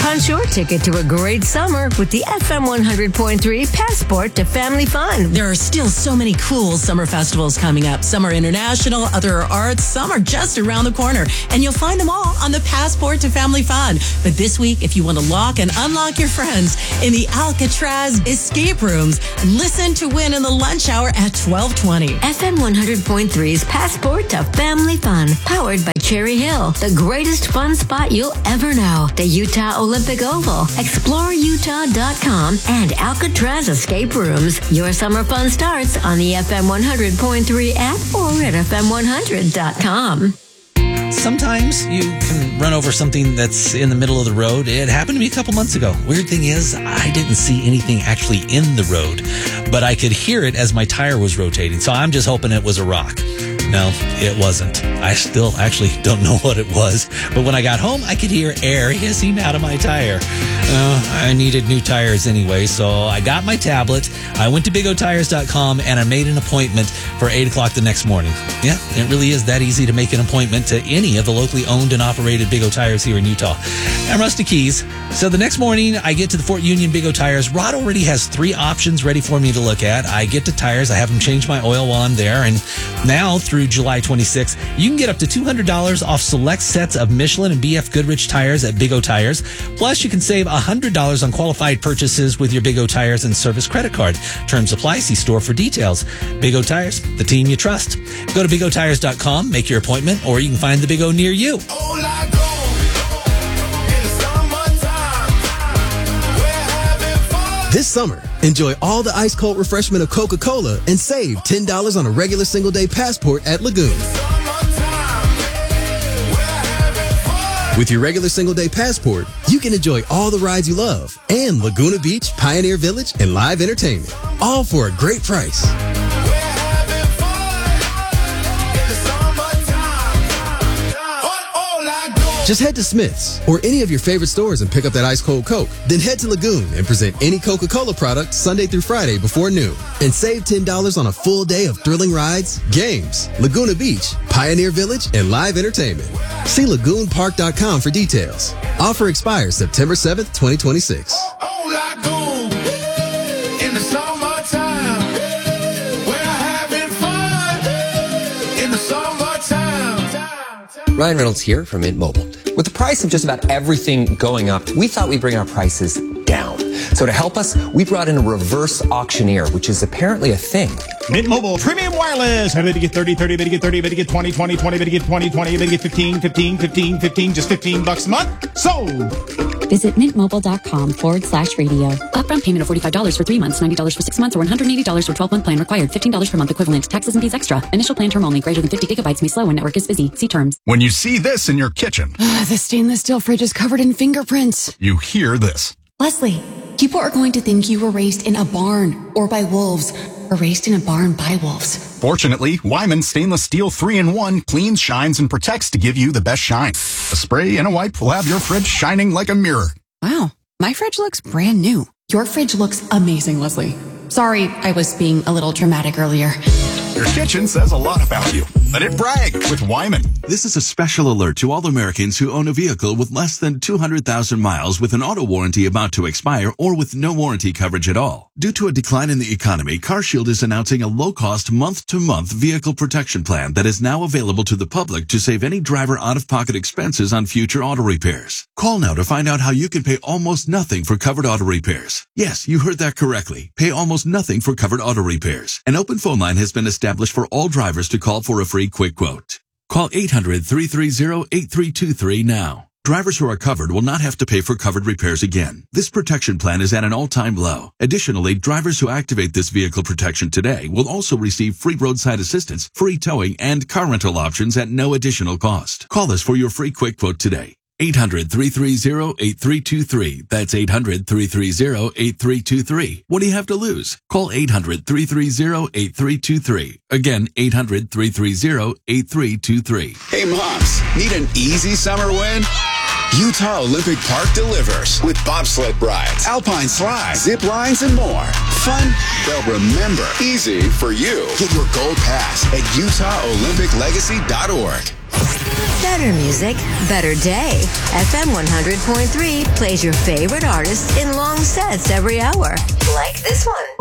Punch your ticket to a great summer with the FM 100.3 Passport to Family Fun. There are still so many cool summer festivals coming up. Some are international, other are arts, some are just around the corner. And you'll find them all on the Passport to Family Fun. But this week, if you want to lock and unlock your friends in the Alcatraz escape rooms, listen to win in the lunch hour at 12:20. FM 100.3's Passport to Family Fun, powered by Cherry Hill, the greatest fun spot you'll ever know. The Utah Olympic Oval, ExploreUtah.com, and Alcatraz Escape Rooms. Your summer fun starts on the FM 100.3 app or at FM100.com. Sometimes you can run over something that's in the middle of the road. It happened to me a couple months ago. Weird thing is, I didn't see anything actually in the road, but I could hear it as my tire was rotating. So I'm just hoping it was a rock. No, it wasn't. I still actually don't know what it was. But when I got home, I could hear air hissing out of my tire. I needed new tires anyway, so I got my tablet. I went to BigOTires.com and I made an appointment for 8 o'clock the next morning. Yeah, it really is that easy to make an appointment to any of the locally owned and operated Big O Tires here in Utah. I'm Rusty Keys. So the next morning, I get to the Fort Union Big O Tires. Rod already has 3 options ready for me to look at. I get to tires. I have them change my oil while I'm there. And now, through July 26th, you can get up to $200 off select sets of Michelin and BF Goodrich tires at Big O Tires. Plus, you can save $100 on qualified purchases with your Big O Tires and Service credit card. Terms apply. See store for details. Big O Tires, the team you trust. Go to BigOTires.com, make your appointment, or you can find the Big O near you. This summer, enjoy all the ice-cold refreshment of Coca-Cola and save $10 on a regular single-day passport at Lagoon. With your regular single-day passport, you can enjoy all the rides you love and Laguna Beach, Pioneer Village, and live entertainment, all for a great price. Just head to Smith's or any of your favorite stores and pick up that ice-cold Coke. Then head to Lagoon and present any Coca-Cola product Sunday through Friday before noon. And save $10 on a full day of thrilling rides, games, Laguna Beach, Pioneer Village, and live entertainment. See LagoonPark.com for details. Offer expires September 7th, 2026. Ryan Reynolds here from Mint Mobile. With the price of just about everything going up, we thought we'd bring our prices down. So to help us, we brought in a reverse auctioneer, which is apparently a thing. Mint Mobile Premium Wireless. I bet you get 30, 30, bet you get 30, bet you get 20, 20, 20, bet you get 20, 20, bet you get 15, 15, 15, 15, just $15 a month. Sold! Visit mintmobile.com/radio. Upfront payment of $45 for 3 months, $90 for 6 months, or $180 for 12-month plan required. $15 per month equivalent. Taxes and fees extra. Initial plan term only. Greater than 50 gigabytes may slow when network is busy. See terms. When you see this in your kitchen, the stainless steel fridge is covered in fingerprints. You hear this. Leslie, people are going to think you were raised in a barn or by wolves, or raised in a barn by wolves. Fortunately, Wyman Stainless Steel 3-in-1 cleans, shines, and protects to give you the best shine. A spray and a wipe will have your fridge shining like a mirror. Wow, my fridge looks brand new. Your fridge looks amazing, Leslie. Sorry, I was being a little dramatic earlier. Your kitchen says a lot about you. Let it brag with Wyman. This is a special alert to all Americans who own a vehicle with less than 200,000 miles with an auto warranty about to expire or with no warranty coverage at all. Due to a decline in the economy, CarShield is announcing a low-cost month-to-month vehicle protection plan that is now available to the public to save any driver out-of-pocket expenses on future auto repairs. Call now to find out how you can pay almost nothing for covered auto repairs. Yes, you heard that correctly. Pay almost nothing for covered auto repairs. An open phone line has been established for all drivers to call for a free quick quote. Call 800-330-8323 now. Drivers who are covered will not have to pay for covered repairs again. This protection plan is at an all-time low. Additionally, drivers who activate this vehicle protection today will also receive free roadside assistance, free towing, and car rental options at no additional cost. Call us for your free quick quote today. 800-330-8323. That's 800-330-8323. What do you have to lose? Call 800-330-8323. Again, 800-330-8323. Hey moms, need an easy summer win? Utah Olympic Park delivers with bobsled rides, alpine slides, zip lines, and more. Fun they'll remember. Easy for you. Get your gold pass at UtahOlympicLegacy.org. Better music, better day. FM 100.3 plays your favorite artists in long sets every hour. Like this one.